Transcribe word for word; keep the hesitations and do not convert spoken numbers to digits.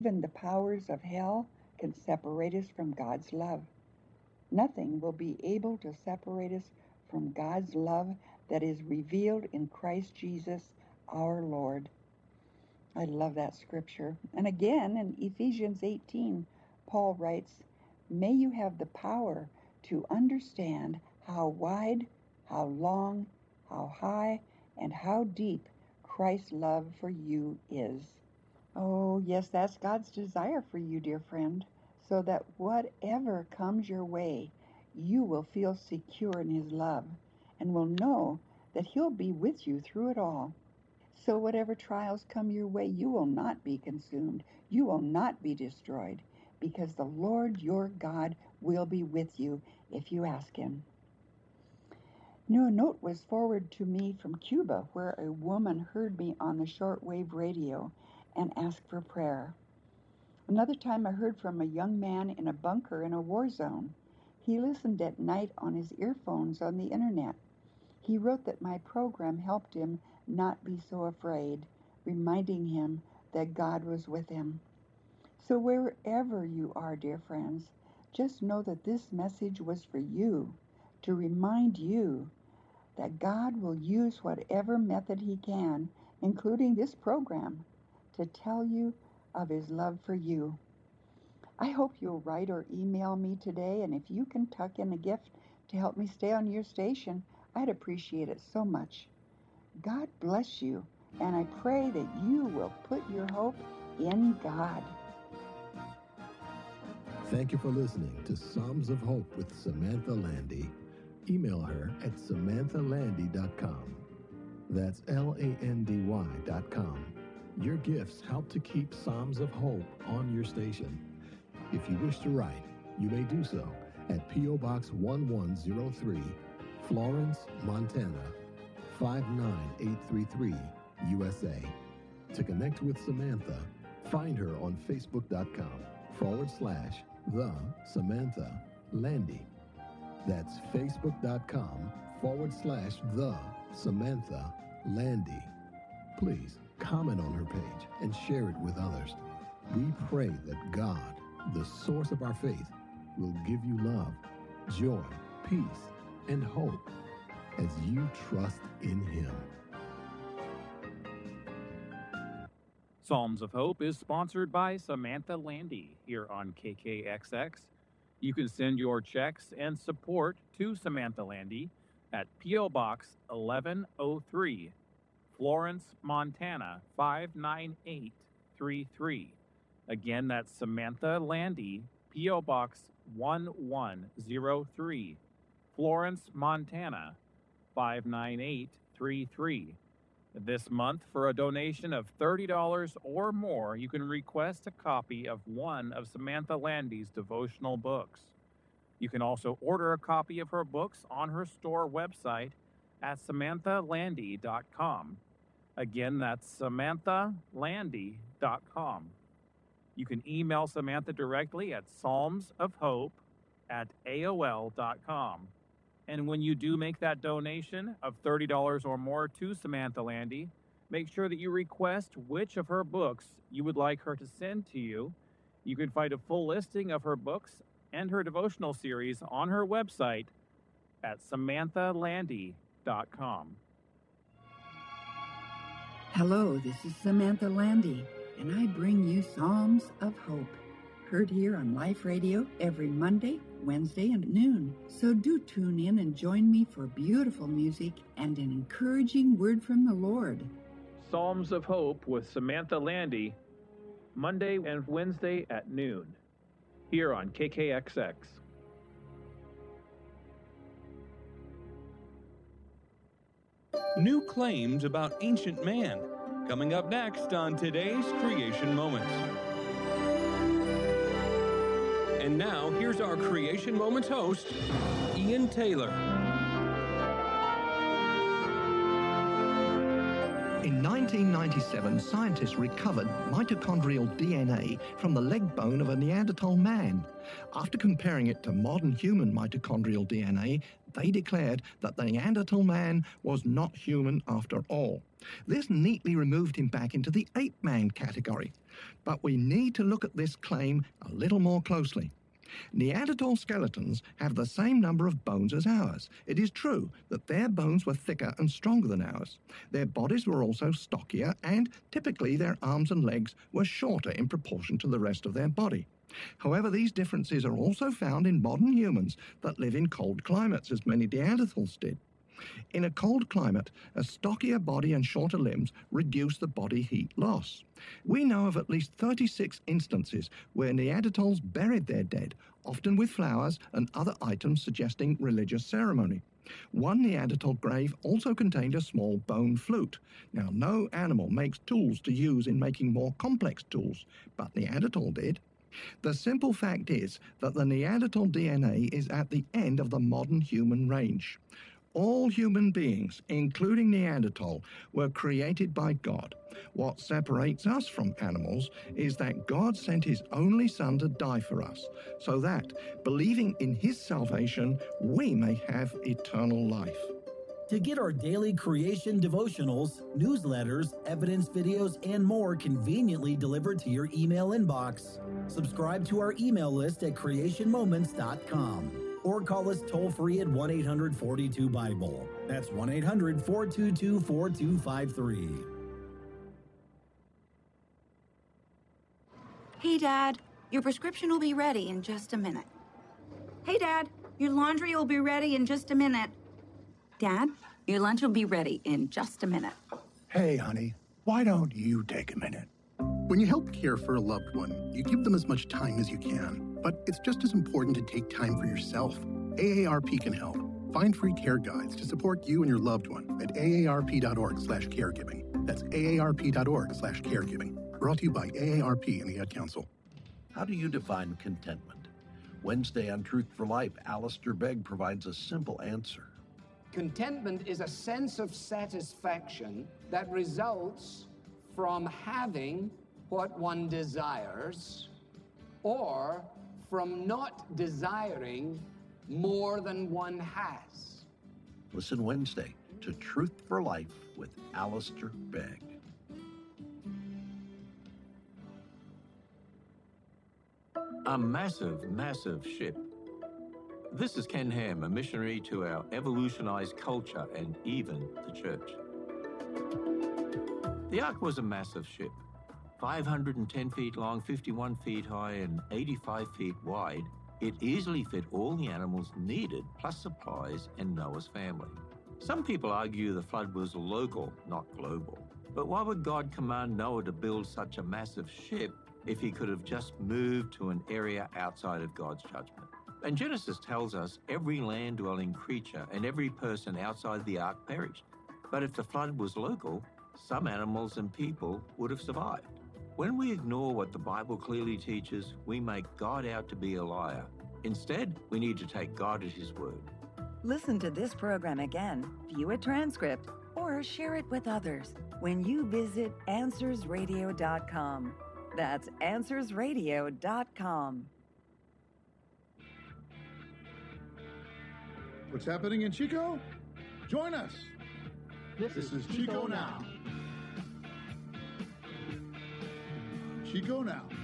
Even the powers of hell can separate us from God's love. Nothing will be able to separate us from God's love that is revealed in Christ Jesus our Lord. I love that scripture. And again, in Ephesians eighteen, Paul writes, "May you have the power to understand how wide, how long, how high, and how deep Christ's love for you is." Oh, yes, that's God's desire for you, dear friend, so that whatever comes your way, you will feel secure in His love and will know that He'll be with you through it all. So whatever trials come your way, you will not be consumed. You will not be destroyed, because the Lord your God will be with you if you ask Him. You know, a note was forwarded to me from Cuba, where a woman heard me on the shortwave radio and asked for prayer. Another time I heard from a young man in a bunker in a war zone. He listened at night on his earphones on the internet. He wrote that my program helped him not be so afraid, reminding him that God was with him. So wherever you are, dear friends, just know that this message was for you, to remind you that God will use whatever method He can, including this program, to tell you of His love for you. I hope you'll write or email me today, and if you can tuck in a gift to help me stay on your station, I'd appreciate it so much. God bless you, and I pray that you will put your hope in God. Thank you for listening to Psalms of Hope with Samantha Landy. Email her at samantha landy dot com. That's L A N D Y dot com. Your gifts help to keep Psalms of Hope on your station. If you wish to write, you may do so at P O. Box one one zero three, Florence, Montana, five nine eight three three, U S A. To connect with Samantha, find her on facebook.com forward slash the Samantha Landy. That's facebook.com forward slash the Samantha Landy. Please comment on her page and share it with others. We pray that God, the source of our faith, will give you love, joy, peace, and hope as you trust in Him. Psalms of Hope is sponsored by Samantha Landy here on K K X X. You can send your checks and support to Samantha Landy at P O. Box eleven oh three, Florence, Montana five nine eight three three. Again, that's Samantha Landy, P O. Box one one zero three, Florence, Montana five nine eight three three. This month, for a donation of thirty dollars or more, you can request a copy of one of Samantha Landy's devotional books. You can also order a copy of her books on her store website at samantha landy dot com. Again, that's samantha landy dot com. You can email Samantha directly at psalmsofhope at A O L dot com. And when you do make that donation of thirty dollars or more to Samantha Landy, make sure that you request which of her books you would like her to send to you. You can find a full listing of her books and her devotional series on her website at samantha landy dot com. Hello, this is Samantha Landy, and I bring you Psalms of Hope, heard here on Life Radio every Monday, Wednesday, and noon. So do tune in and join me for beautiful music and an encouraging word from the Lord. Psalms of Hope with Samantha Landy, Monday and Wednesday at noon, here on K K X X. New claims about ancient man, coming up next on today's Creation Moments. And now, here's our Creation Moments host, Ian Taylor. In nineteen ninety-seven, scientists recovered mitochondrial D N A from the leg bone of a Neanderthal man. After comparing it to modern human mitochondrial D N A, they declared that the Neanderthal man was not human after all. This neatly removed him back into the ape-man category. But we need to look at this claim a little more closely. Neanderthal skeletons have the same number of bones as ours. It is true that their bones were thicker and stronger than ours. Their bodies were also stockier, and typically their arms and legs were shorter in proportion to the rest of their body. However, these differences are also found in modern humans that live in cold climates, as many Neanderthals did. In a cold climate, a stockier body and shorter limbs reduce the body heat loss. We know of at least thirty-six instances where Neanderthals buried their dead, often with flowers and other items suggesting religious ceremony. One Neanderthal grave also contained a small bone flute. Now, no animal makes tools to use in making more complex tools, but Neanderthal did. The simple fact is that the Neanderthal D N A is at the end of the modern human range. All human beings, including Neanderthal, were created by God. What separates us from animals is that God sent his only Son to die for us, so that, believing in his salvation, we may have eternal life. To get our daily creation devotionals, newsletters, evidence videos, and more conveniently delivered to your email inbox, subscribe to our email list at creation moments dot com. Or call us toll-free at one eight hundred four two Bible. That's one eight hundred four two two four two five three. Hey, Dad, your prescription will be ready in just a minute. Hey, Dad, your laundry will be ready in just a minute. Dad, your lunch will be ready in just a minute. Hey, honey, why don't you take a minute? When you help care for a loved one, you give them as much time as you can. But it's just as important to take time for yourself. A A R P can help. Find free care guides to support you and your loved one at A A R P dot org slash caregiving. That's A A R P dot org slash caregiving. Brought to you by A A R P and the Ad Council. How do you define contentment? Wednesday on Truth for Life, Alistair Begg provides a simple answer. Contentment is a sense of satisfaction that results from having what one desires, or from not desiring more than one has. Listen Wednesday to Truth for Life with Alistair Begg. A massive, massive ship. This is Ken Ham, a missionary to our evolutionized culture and even the church. The Ark was a massive ship, five hundred ten feet long, fifty-one feet high, and eighty-five feet wide. It easily fit all the animals needed, plus supplies and Noah's family. Some people argue the flood was local, not global. But why would God command Noah to build such a massive ship if he could have just moved to an area outside of God's judgment? And Genesis tells us every land-dwelling creature and every person outside the ark perished. But if the flood was local, some animals and people would have survived. When we ignore what the Bible clearly teaches, we make God out to be a liar. Instead, we need to take God at his word. Listen to this program again, view a transcript, or share it with others when you visit answers radio dot com. That's answers radio dot com. What's happening in Chico? Join us. This, this is is Chico, Chico Now. Chico Now.